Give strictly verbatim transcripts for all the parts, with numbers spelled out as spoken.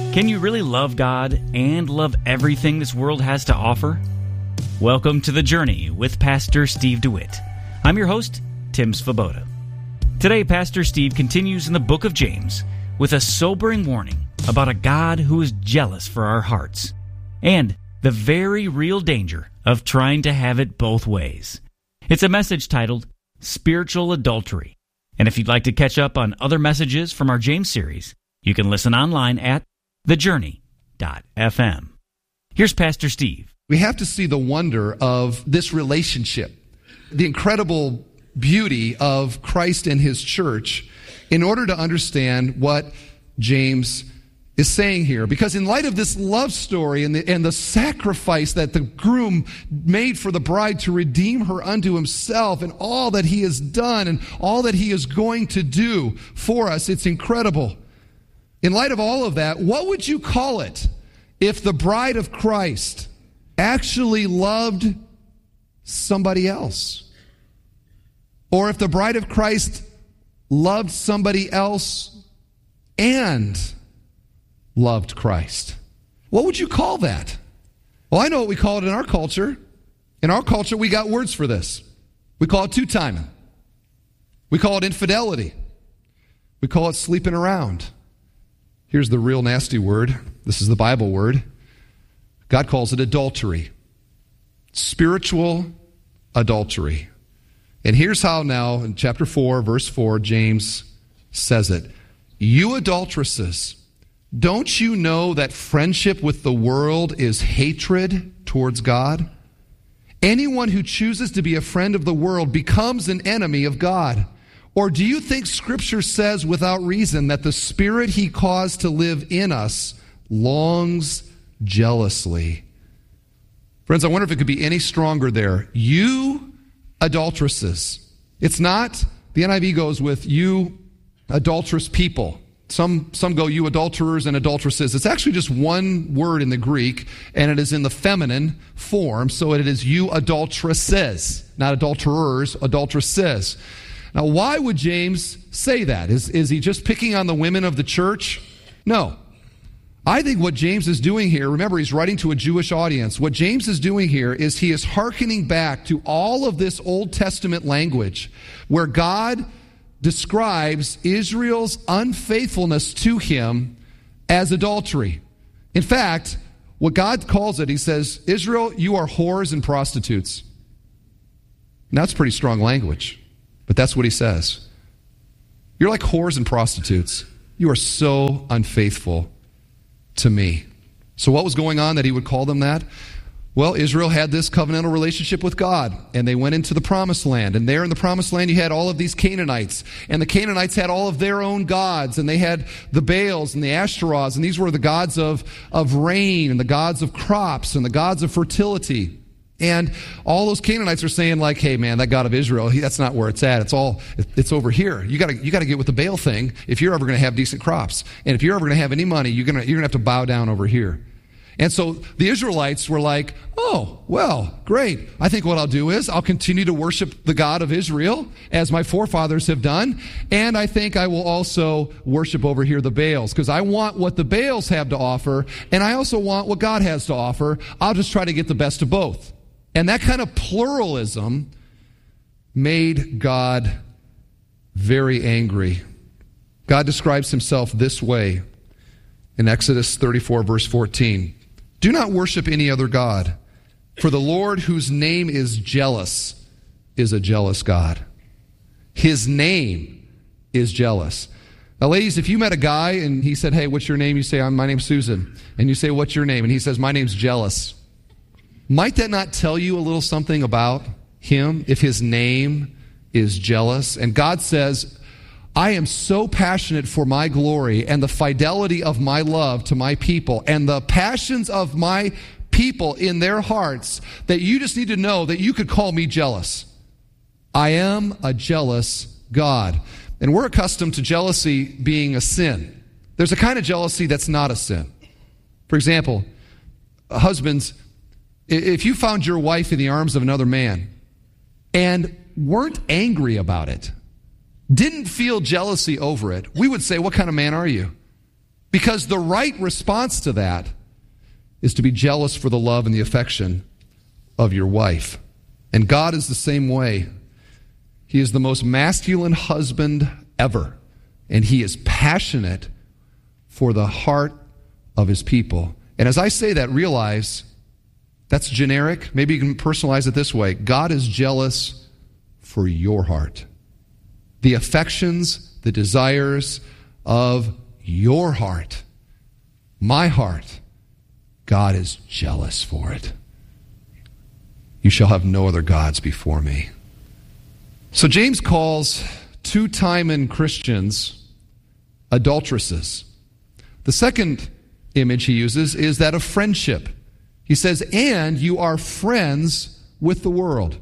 Can you really love God and love everything this world has to offer? Welcome to The Journey with Pastor Steve DeWitt. I'm your host, Tim Svoboda. Today, Pastor Steve continues in the book of James with a sobering warning about a God who is jealous for our hearts and the very real danger of trying to have it both ways. It's a message titled Spiritual Adultery. And if you'd like to catch up on other messages from our James series, you can listen online at the journey dot f m. Here's Pastor Steve. We have to see the wonder of this relationship, the incredible beauty of Christ and His church, in order to understand what James is saying here. Because in light of this love story and the, and the sacrifice that the groom made for the bride to redeem her unto himself, and all that he has done and all that he is going to do for us, it's incredible. In light of all of that, what would you call it if the bride of Christ actually loved somebody else? Or if the bride of Christ loved somebody else and loved Christ? What would you call that? Well, I know what we call it in our culture. In our culture, we got words for this. We call it two-timing. We call it infidelity. We call it sleeping around. Here's the real nasty word. This is the Bible word. God calls it adultery. Spiritual adultery. And here's how now, in chapter four, verse four, James says it. You adulteresses, don't you know that friendship with the world is hatred towards God? Anyone who chooses to be a friend of the world becomes an enemy of God. Or do you think Scripture says without reason that the Spirit He caused to live in us longs jealously? Friends, I wonder if it could be any stronger there. You adulteresses. It's not, the N I V goes with you adulterous people. Some, some go you adulterers and adulteresses. It's actually just one word in the Greek, and it is in the feminine form, so it is you adulteresses, not adulterers, adulteresses. Now, why would James say that? Is, is he just picking on the women of the church? No. I think what James is doing here, remember, he's writing to a Jewish audience. What James is doing here is he is hearkening back to all of this Old Testament language where God describes Israel's unfaithfulness to him as adultery. In fact, what God calls it, he says, Israel, you are whores and prostitutes. Now, that's pretty strong language. But that's what he says. You're like whores and prostitutes. You are so unfaithful to me. So what was going on that he would call them that? Well, Israel had this covenantal relationship with God, and they went into the promised land. And there in the promised land, you had all of these Canaanites. And the Canaanites had all of their own gods, and they had the Baals and the Ashtaroths, and these were the gods of, of rain and the gods of crops and the gods of fertility. And all those Canaanites are saying, like, hey, man, that God of Israel, he, that's not where it's at. It's all, it's over here. You gotta, you gotta get with the Baal thing if you're ever going to have decent crops. And if you're ever going to have any money, you're going to, you're going to have to bow down over here. And so the Israelites were like, oh, well, great. I think what I'll do is I'll continue to worship the God of Israel as my forefathers have done. And I think I will also worship over here the Baals, because I want what the Baals have to offer, and I also want what God has to offer. I'll just try to get the best of both. And that kind of pluralism made God very angry. God describes himself this way in Exodus thirty-four, verse fourteen. Do not worship any other God, for the Lord, whose name is jealous, is a jealous God. His name is jealous. Now, ladies, if you met a guy and he said, hey, what's your name? You say, my name's Susan. And you say, what's your name? And he says, my name's Jealous. Might that not tell you a little something about him if his name is jealous? And God says, I am so passionate for my glory and the fidelity of my love to my people and the passions of my people in their hearts that you just need to know that you could call me jealous. I am a jealous God. And we're accustomed to jealousy being a sin. There's a kind of jealousy that's not a sin. For example, husbands, if you found your wife in the arms of another man and weren't angry about it, didn't feel jealousy over it, we would say, what kind of man are you? Because the right response to that is to be jealous for the love and the affection of your wife. And God is the same way. He is the most masculine husband ever. And he is passionate for the heart of his people. And as I say that, realize that's generic. Maybe you can personalize it this way. God is jealous for your heart. The affections, the desires of your heart, my heart, God is jealous for it. You shall have no other gods before me. So James calls two-timing Christians adulteresses. The second image he uses is that of friendship. He says, and you are friends with the world.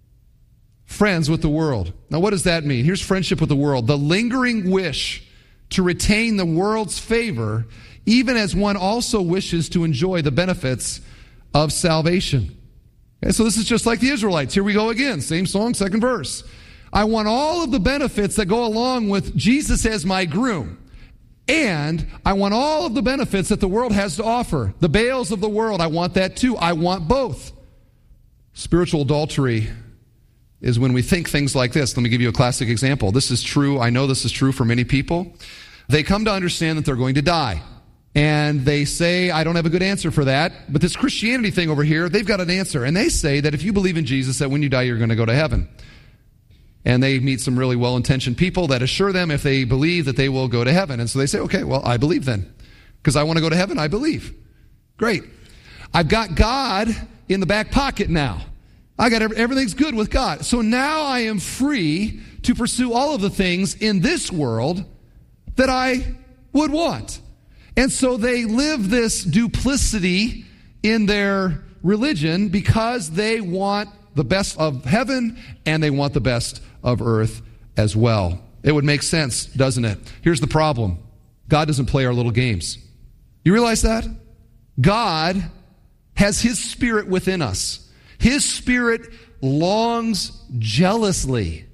Friends with the world. Now what does that mean? Here's friendship with the world. The lingering wish to retain the world's favor, even as one also wishes to enjoy the benefits of salvation. Okay, so this is just like the Israelites. Here we go again. Same song, second verse. I want all of the benefits that go along with Jesus as my groom. And I want all of the benefits that the world has to offer. The bales of the world, I want that too. I want both. Spiritual adultery is when we think things like this. Let me give you a classic example. This is true. I know this is true for many people. They come to understand that they're going to die. And they say, I don't have a good answer for that. But this Christianity thing over here, they've got an answer. And they say that if you believe in Jesus, that when you die, you're going to go to heaven. And they meet some really well-intentioned people that assure them if they believe that they will go to heaven. And so they say, okay, well, I believe then. Because I want to go to heaven, I believe. Great. I've got God in the back pocket now. I got every, everything's good with God. So now I am free to pursue all of the things in this world that I would want. And so they live this duplicity in their religion because they want the best of heaven and they want the best of earth as well. It would make sense, doesn't it? Here's the problem. God doesn't play our little games. You realize that? God has his spirit within us. His spirit longs jealously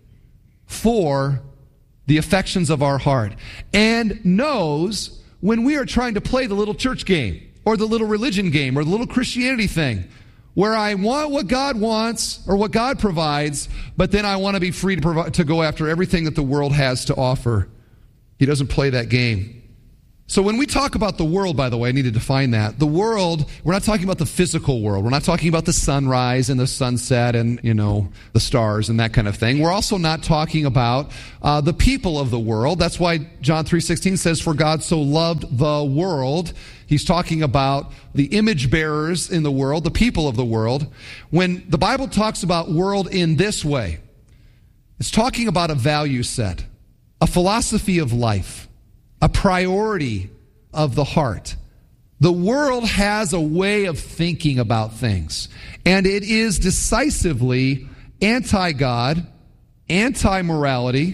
for the affections of our heart and knows when we are trying to play the little church game or the little religion game or the little Christianity thing where I want what God wants or what God provides, but then I want to be free to provide, to go after everything that the world has to offer. He doesn't play that game. So when we talk about the world, by the way, I need to define that. The world, we're not talking about the physical world. We're not talking about the sunrise and the sunset and, you know, the stars and that kind of thing. We're also not talking about uh, the people of the world. That's why John three sixteen says, for God so loved the world. He's talking about the image bearers in the world, the people of the world. When the Bible talks about world in this way, it's talking about a value set, a philosophy of life, a priority of the heart. The world has a way of thinking about things, and it is decisively anti-God, anti-morality,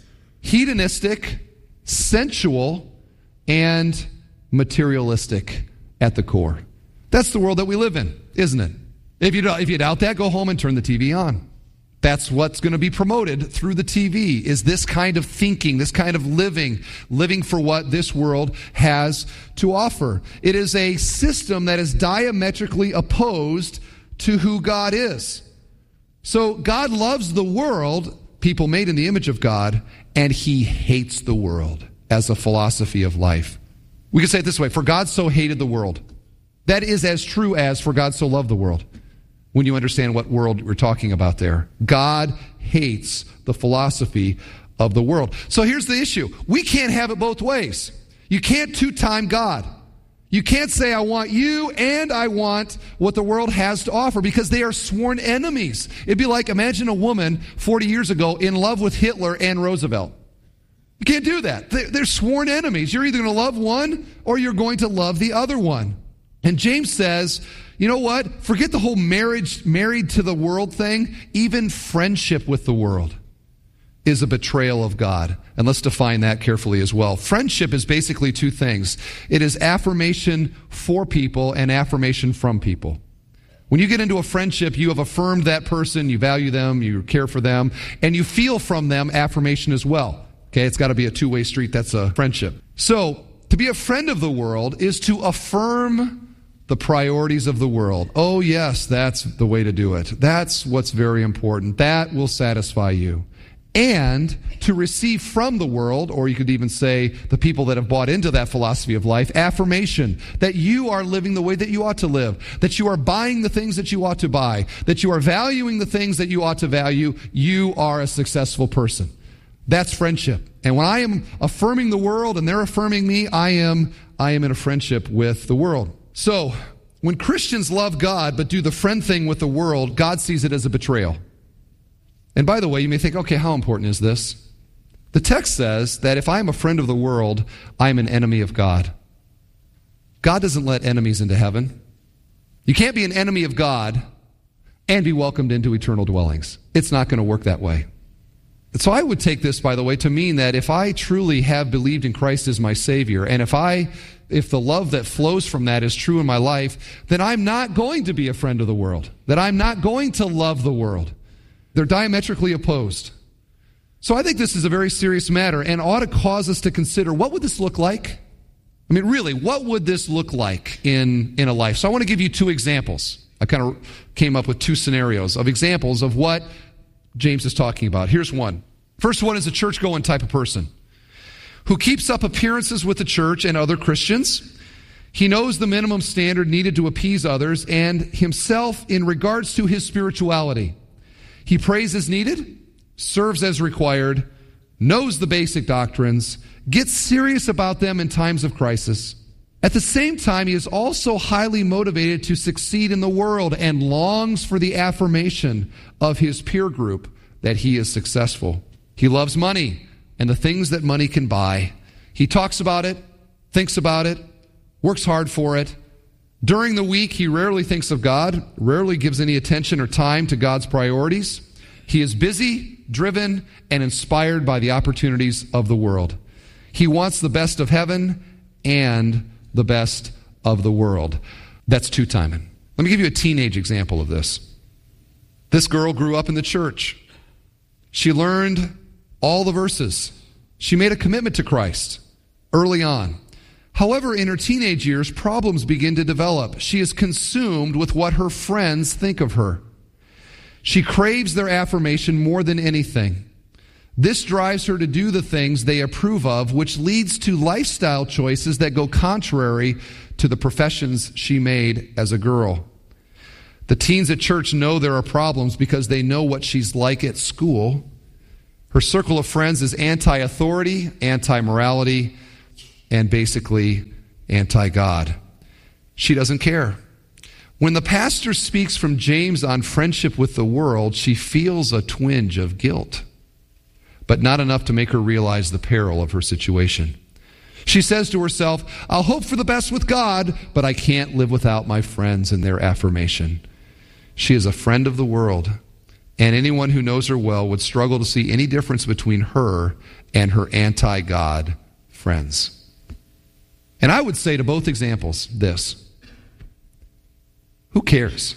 hedonistic, sensual, and materialistic at the core. That's the world that we live in, isn't it? If you, if you doubt that, go home and turn the T V on. That's what's going to be promoted through the T V, is this kind of thinking, this kind of living, living for what this world has to offer. It is a system that is diametrically opposed to who God is. So God loves the world, people made in the image of God, and he hates the world as a philosophy of life. We can say it this way, for God so hated the world. That is as true as for God so loved the world. When you understand what world we're talking about there. God hates the philosophy of the world. So here's the issue. We can't have it both ways. You can't two-time God. You can't say, I want you and I want what the world has to offer, because they are sworn enemies. It'd be like, imagine a woman forty years ago in love with Hitler and Roosevelt. You can't do that. They're sworn enemies. You're either going to love one or you're going to love the other one. And James says, you know what? Forget the whole marriage, married to the world thing. Even friendship with the world is a betrayal of God. And let's define that carefully as well. Friendship is basically two things. It is affirmation for people and affirmation from people. When you get into a friendship, you have affirmed that person, you value them, you care for them, and you feel from them affirmation as well. Okay, it's got to be a two-way street. That's a friendship. So, to be a friend of the world is to affirm the priorities of the world. Oh, yes, that's the way to do it. That's what's very important. That will satisfy you. And to receive from the world, or you could even say the people that have bought into that philosophy of life, affirmation that you are living the way that you ought to live, that you are buying the things that you ought to buy, that you are valuing the things that you ought to value. You are a successful person. That's friendship. And when I am affirming the world and they're affirming me, I am, I am in a friendship with the world. So, when Christians love God but do the friend thing with the world, God sees it as a betrayal. And by the way, you may think, okay, how important is this? The text says that if I am a friend of the world, I am an enemy of God. God doesn't let enemies into heaven. You can't be an enemy of God and be welcomed into eternal dwellings. It's not going to work that way. So I would take this, by the way, to mean that if I truly have believed in Christ as my Savior, and if I, if the love that flows from that is true in my life, then I'm not going to be a friend of the world. That I'm not going to love the world. They're diametrically opposed. So I think this is a very serious matter and ought to cause us to consider, what would this look like? I mean, really, what would this look like in, in a life? So I want to give you two examples. I kind of came up with two scenarios of examples of what James is talking about. Here's one. First one is a church-going type of person who keeps up appearances with the church and other Christians. He knows the minimum standard needed to appease others and himself in regards to his spirituality. He prays as needed, serves as required, knows the basic doctrines, gets serious about them in times of crisis. At the same time, he is also highly motivated to succeed in the world and longs for the affirmation of his peer group that he is successful. He loves money and the things that money can buy. He talks about it, thinks about it, works hard for it. During the week, he rarely thinks of God, rarely gives any attention or time to God's priorities. He is busy, driven, and inspired by the opportunities of the world. He wants the best of heaven and the best of the world. That's two-timing. Let me give you a teenage example of this. This girl grew up in the church. She learned all the verses. She made a commitment to Christ early on. However, in her teenage years, problems begin to develop. She is consumed with what her friends think of her. She craves their affirmation more than anything. This drives her to do the things they approve of, which leads to lifestyle choices that go contrary to the professions she made as a girl. The teens at church know there are problems because they know what she's like at school. Her circle of friends is anti-authority, anti-morality, and basically anti-God. She doesn't care. When the pastor speaks from James on friendship with the world, she feels a twinge of guilt, but not enough to make her realize the peril of her situation. She says to herself, I'll hope for the best with God, but I can't live without my friends and their affirmation. She is a friend of the world, and anyone who knows her well would struggle to see any difference between her and her anti-God friends. And I would say to both examples this: who cares?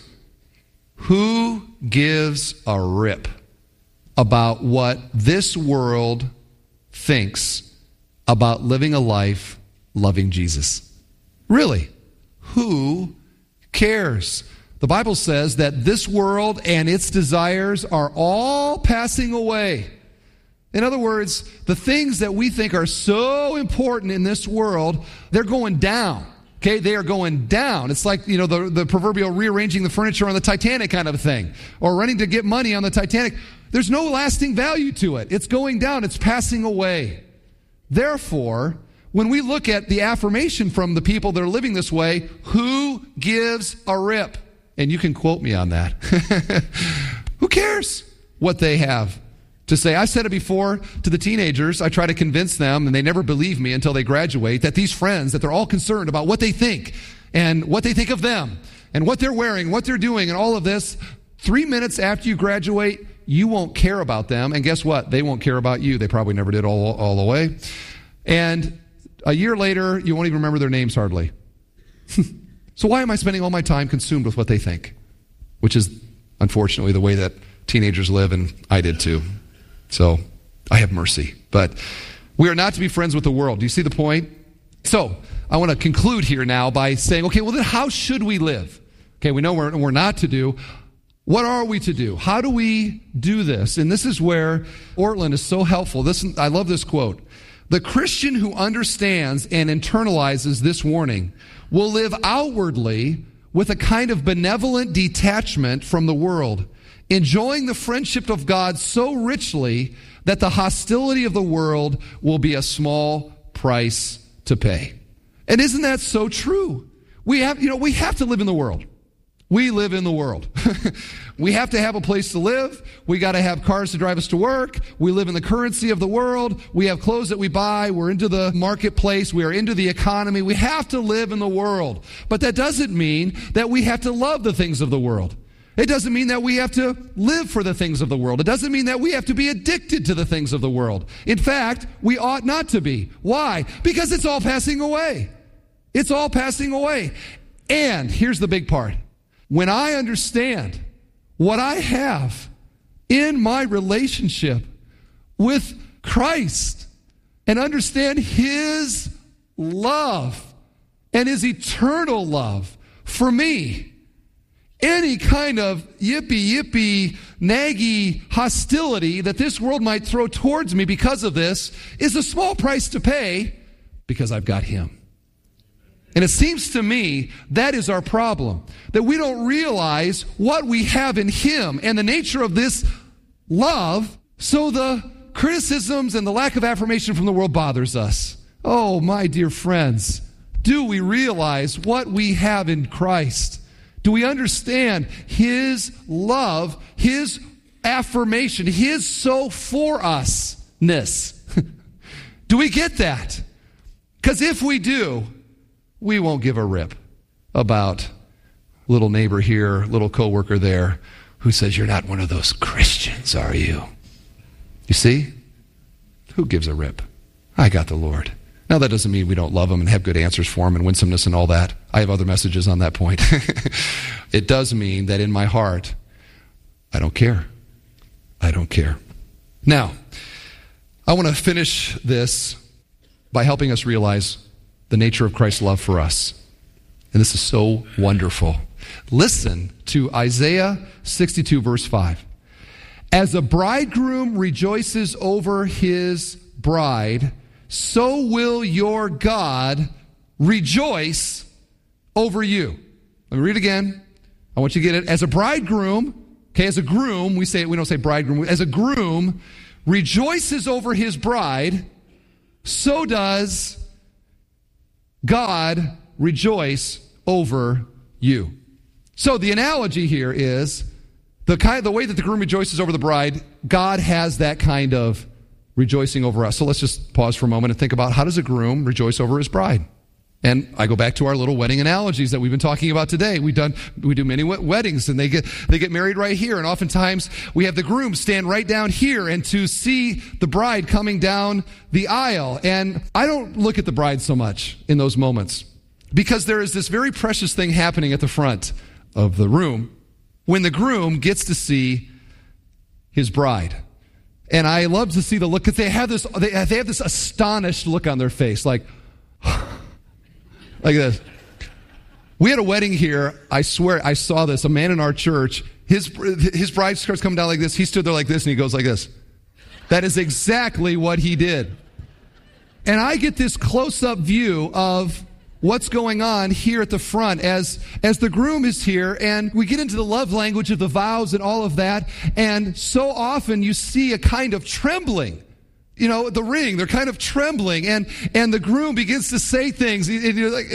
Who gives a rip about what this world thinks about living a life loving Jesus? Really, who cares? The Bible says that this world and its desires are all passing away. In other words, the things that we think are so important in this world, they're going down. Okay, they are going down. It's like, you know, the, the proverbial rearranging the furniture on the Titanic kind of thing, or running to get money on the Titanic. There's no lasting value to it. It's going down. It's passing away. Therefore, when we look at the affirmation from the people that are living this way, who gives a rip? And you can quote me on that. Who cares what they have to say? I said it before to the teenagers. I try to convince them, and they never believe me until they graduate, that these friends, that they're all concerned about what they think and what they think of them and what they're wearing, what they're doing, and all of this. Three minutes after you graduate, you won't care about them. And guess what? They won't care about you. They probably never did all, all the way. And a year later, you won't even remember their names hardly. So why am I spending all my time consumed with what they think? Which is, unfortunately, the way that teenagers live, and I did too. So I have mercy. But we are not to be friends with the world. Do you see the point? So I want to conclude here now by saying, okay, well then how should we live? Okay, we know we're, we're not to do. What are we to do? How do we do this? And this is where Ortlund is so helpful. This, I love this quote. The Christian who understands and internalizes this warning will live outwardly with a kind of benevolent detachment from the world, enjoying the friendship of God so richly that the hostility of the world will be a small price to pay. And isn't that so true? We have, you know, we have to live in the world. We live in the world. We have to have a place to live. We got to have cars to drive us to work. We live in the currency of the world. We have clothes that we buy. We're into the marketplace. We are into the economy. We have to live in the world. But that doesn't mean that we have to love the things of the world. It doesn't mean that we have to live for the things of the world. It doesn't mean that we have to be addicted to the things of the world. In fact, we ought not to be. Why? Because it's all passing away. It's all passing away. And here's the big part. When I understand what I have in my relationship with Christ and understand His love and His eternal love for me, any kind of yippee, yippee, naggy hostility that this world might throw towards me because of this is a small price to pay because I've got Him. And it seems to me that is our problem, that we don't realize what we have in Him and the nature of this love, so the criticisms and the lack of affirmation from the world bothers us. Oh, my dear friends, do we realize what we have in Christ? Do we understand His love, His affirmation, His so for us-ness? Do we get that? Because if we do, we won't give a rip about little neighbor here, little coworker there, who says, you're not one of those Christians, are you? You see? Who gives a rip? I got the Lord. Now, that doesn't mean we don't love Him and have good answers for Him and winsomeness and all that. I have other messages on that point. It does mean that in my heart, I don't care. I don't care. Now, I want to finish this by helping us realize the nature of Christ's love for us. And this is so wonderful. Listen to Isaiah sixty-two, verse five. As a bridegroom rejoices over his bride, so will your God rejoice over you. Let me read again. I want you to get it. As a bridegroom, okay, as a groom, we say we don't say bridegroom. As a groom rejoices over his bride, so does God rejoice over you. So the analogy here is the kind, the way that the groom rejoices over the bride, God has that kind of rejoicing over us. So let's just pause for a moment and think about, how does a groom rejoice over his bride? And I go back to our little wedding analogies that we've been talking about today. We've done, we do many weddings, and they get, they get married right here. And oftentimes we have the groom stand right down here and to see the bride coming down the aisle. And I don't look at the bride so much in those moments, because there is this very precious thing happening at the front of the room when the groom gets to see his bride. And I love to see the look, because they have this, they, they have this astonished look on their face, like, like this. We had a wedding here. I swear I saw this. A man in our church, his his bride starts coming down like this. He stood there like this, and he goes like this. That is exactly what he did. And I get this close-up view of what's going on here at the front as, as the groom is here, and we get into the love language of the vows and all of that, and so often you see a kind of trembling. You know, the ring, they're kind of trembling, and, and the groom begins to say things, and you're like,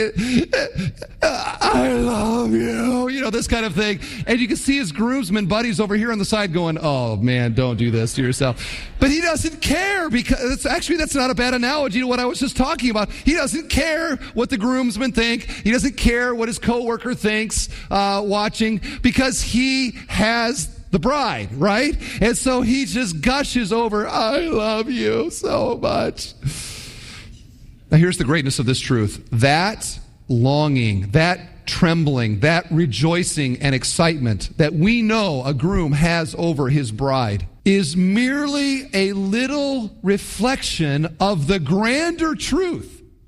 I love you, you know, this kind of thing. And you can see his groomsmen buddies over here on the side going, oh man, don't do this to yourself. But he doesn't care, because it's, actually that's not a bad analogy to what I was just talking about. He doesn't care what the groomsmen think. He doesn't care what his coworker thinks uh, watching, because he has the bride, right? And so he just gushes over, I love you so much. Now here's the greatness of this truth. That longing, that trembling, that rejoicing and excitement that we know a groom has over his bride is merely a little reflection of the grander truth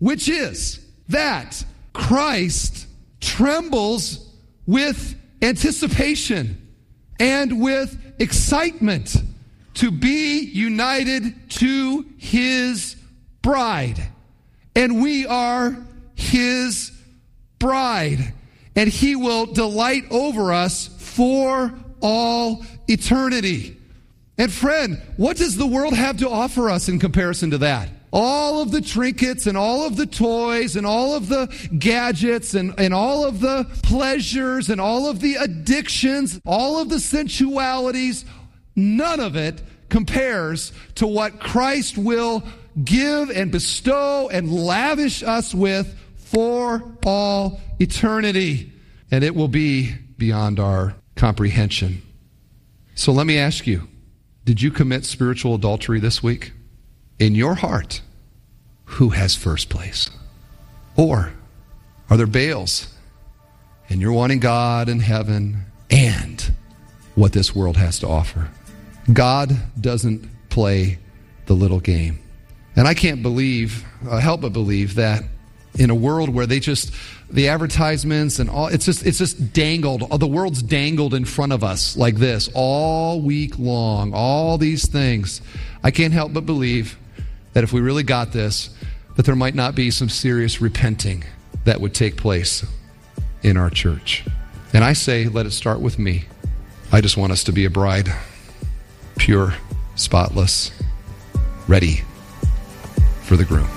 which is that Christ trembles with anticipation and with excitement to be united to his bride. And we are his bride. And he will delight over us for all eternity. And friend, what does the world have to offer us in comparison to that? All of the trinkets and all of the toys and all of the gadgets and, and all of the pleasures and all of the addictions, all of the sensualities, none of it compares to what Christ will give and bestow and lavish us with for all eternity. And it will be beyond our comprehension. So let me ask you, did you commit spiritual adultery this week? In your heart, who has first place? Or are there Baals and you're wanting God and heaven and what this world has to offer? God doesn't play the little game. And I can't believe, uh, help but believe that in a world where they just, the advertisements and all, it's just, it's just dangled, the world's dangled in front of us like this all week long, all these things. I can't help but believe that if we really got this, that there might not be some serious repenting that would take place in our church. And I say, let it start with me. I just want us to be a bride, pure, spotless, ready for the groom.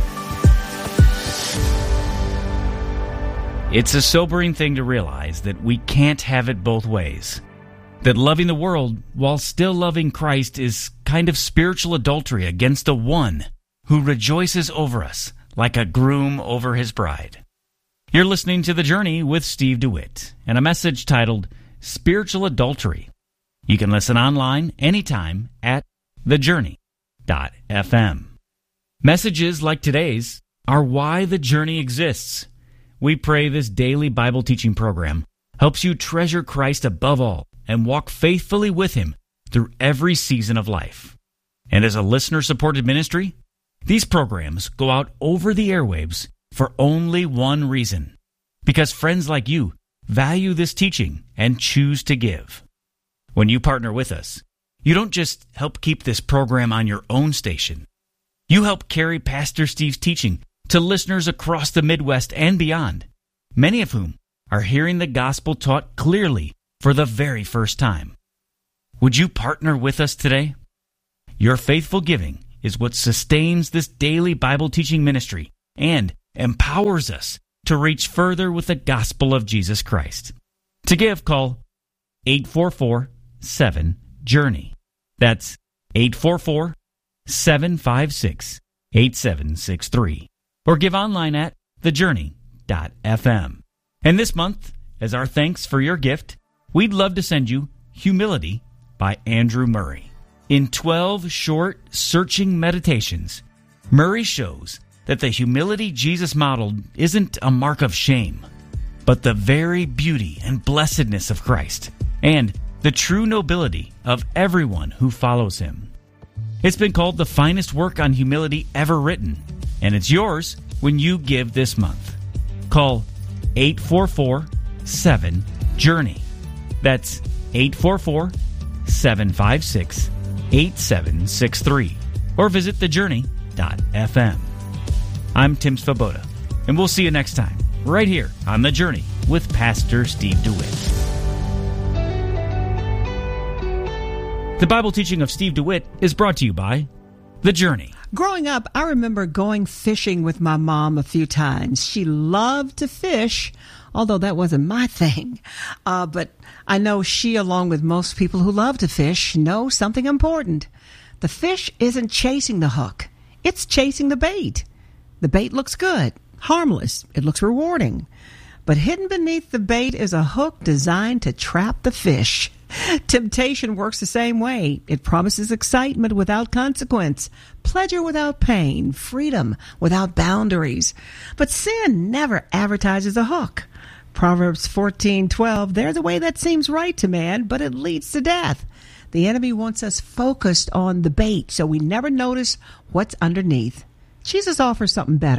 It's a sobering thing to realize that we can't have it both ways. That loving the world while still loving Christ is kind of spiritual adultery against the one who rejoices over us like a groom over his bride. You're listening to The Journey with Steve DeWitt and a message titled Spiritual Adultery. You can listen online anytime at the journey dot f m. Messages like today's are why The Journey exists. We pray this daily Bible teaching program helps you treasure Christ above all and walk faithfully with him through every season of life. And as a listener-supported ministry, these programs go out over the airwaves for only one reason, because friends like you value this teaching and choose to give. When you partner with us, you don't just help keep this program on your own station. You help carry Pastor Steve's teaching to listeners across the Midwest and beyond, many of whom are hearing the gospel taught clearly for the very first time. Would you partner with us today? Your faithful giving is what sustains this daily Bible teaching ministry and empowers us to reach further with the gospel of Jesus Christ. To give, call eight four four, seven, journey. That's eight four four, seven five six, eight seven six three. Or give online at the journey dot f m. And this month, as our thanks for your gift, we'd love to send you Humility by Andrew Murray. In twelve short, searching meditations, Murray shows that the humility Jesus modeled isn't a mark of shame, but the very beauty and blessedness of Christ, and the true nobility of everyone who follows him. It's been called the finest work on humility ever written, and it's yours when you give this month. Call eight four four, seven, journey. That's eight four four, seven five six, eight seven six three. Or visit the journey dot f m. I'm Tim Svoboda, and we'll see you next time, right here on The Journey with Pastor Steve DeWitt. The Bible teaching of Steve DeWitt is brought to you by The Journey. Growing up, I remember going fishing with my mom a few times. She loved to fish, although that wasn't my thing. Uh, but I know she, along with most people who love to fish, know something important. The fish isn't chasing the hook. It's chasing the bait. The bait looks good, harmless. It looks rewarding. But hidden beneath the bait is a hook designed to trap the fish. Temptation works the same way. It promises excitement without consequence, pleasure without pain, freedom without boundaries. But sin never advertises a hook. Proverbs fourteen twelve, there's a way that seems right to man, but it leads to death. The enemy wants us focused on the bait, so we never notice what's underneath. Jesus offers something better,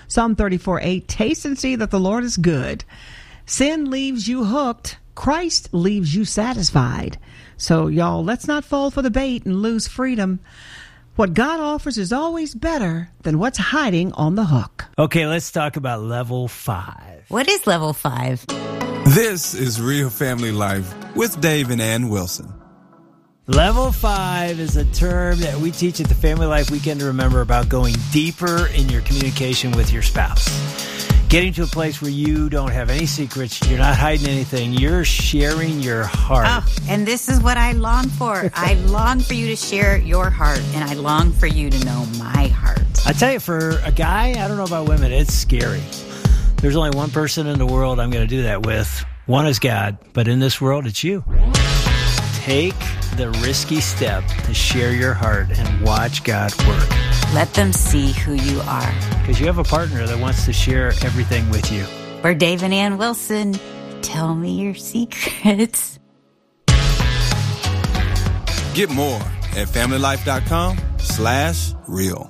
Psalm thirty-four eight, taste and see that the Lord is good. Sin leaves you hooked. Christ leaves you satisfied. So, y'all, let's not fall for the bait and lose freedom. What God offers is always better than what's hiding on the hook. Okay, let's talk about level five. What is level five? This is Real Family Life with Dave and Ann Wilson. Level five is a term that we teach at the Family Life Weekend to remember about going deeper in your communication with your spouse. Getting to a place where you don't have any secrets, you're not hiding anything, you're sharing your heart. Oh, and this is what I long for. I long for you to share your heart, and I long for you to know my heart. I tell you, for a guy, I don't know about women, it's scary. There's only one person in the world I'm going to do that with. One is God, but in this world, it's you. Take the risky step to share your heart and watch God work. Let them see who you are. Because you have a partner that wants to share everything with you. For Dave and Ann Wilson, tell me your secrets. Get more at familylife.com slash real.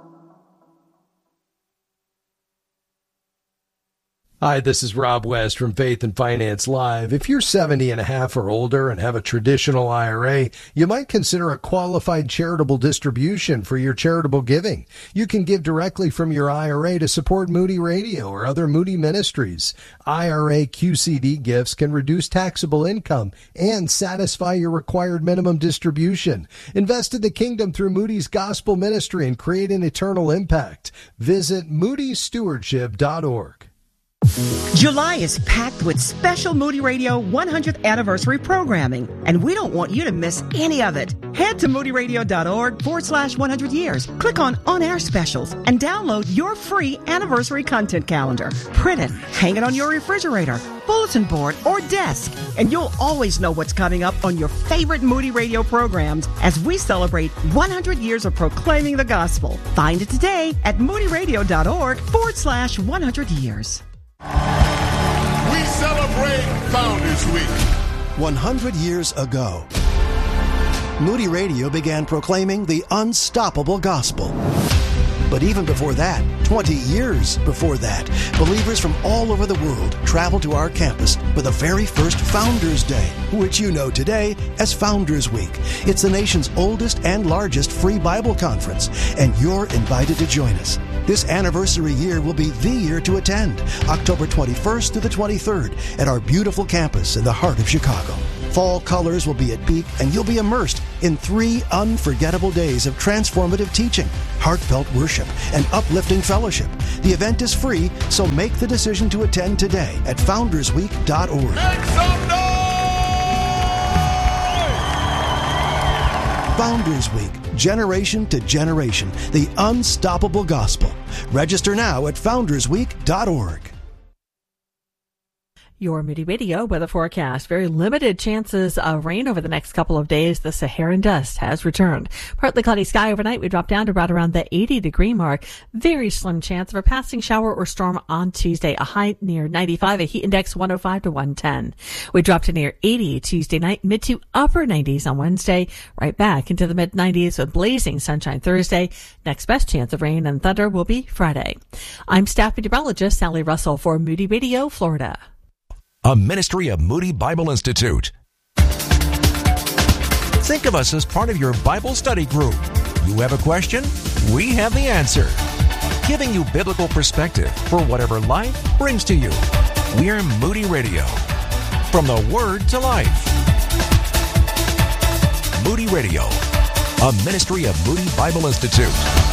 Hi, this is Rob West from Faith and Finance Live. If you're seventy and a half or older and have a traditional I R A, you might consider a qualified charitable distribution for your charitable giving. You can give directly from your I R A to support Moody Radio or other Moody ministries. I R A Q C D gifts can reduce taxable income and satisfy your required minimum distribution. Invest in the kingdom through Moody's Gospel Ministry and create an eternal impact. Visit moody stewardship dot org. July is packed with special Moody Radio one hundredth anniversary programming, and we don't want you to miss any of it. Head to moodyradio.org forward slash 100 years. Click on On-Air Specials and download your free anniversary content calendar. Print it, hang it on your refrigerator, bulletin board, or desk, and you'll always know what's coming up on your favorite Moody Radio programs as we celebrate one hundred years of proclaiming the gospel. Find it today at moodyradio.org forward slash 100 years. We celebrate Founders Week. one hundred years ago, Moody Radio began proclaiming the unstoppable gospel. But even before that, twenty years before that, believers from all over the world traveled to our campus for the very first Founders Day, which you know today as Founders Week. It's the nation's oldest and largest free Bible conference, and you're invited to join us. This anniversary year will be the year to attend, October twenty-first to the twenty-third, at our beautiful campus in the heart of Chicago. Fall colors will be at peak, and you'll be immersed in three unforgettable days of transformative teaching, heartfelt worship, and uplifting fellowship. The event is free, so make the decision to attend today at founders week dot org. Make some noise! Founders Week, generation to generation, the unstoppable gospel. Register now at founders week dot org. Your Moody Radio weather forecast. Very limited chances of rain over the next couple of days. The Saharan dust has returned. Partly cloudy sky overnight. We drop down to right around the eighty degree mark. Very slim chance of a passing shower or storm on Tuesday. A high near ninety-five, a heat index one oh five to one ten. We drop to near eighty Tuesday night, mid to upper nineties on Wednesday. Right back into the mid nineties with blazing sunshine Thursday. Next best chance of rain and thunder will be Friday. I'm staff meteorologist Sally Russell for Moody Radio, Florida. A ministry of Moody Bible Institute. Think of us as part of your Bible study group. You have a question? We have the answer. Giving you biblical perspective for whatever life brings to you. We're Moody Radio. From the Word to Life. Moody Radio, a ministry of Moody Bible Institute.